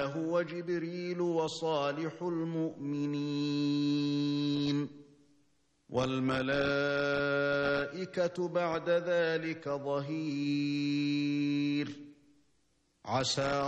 هو جبريل وصالح المؤمنين، والملائكة بعد ذلك ظهير. عسى